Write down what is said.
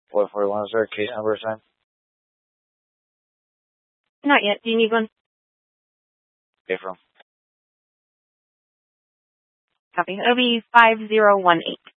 441, is there a case number assigned? Not yet. Do you need one? Okay, from. Copy. It'll be 5018.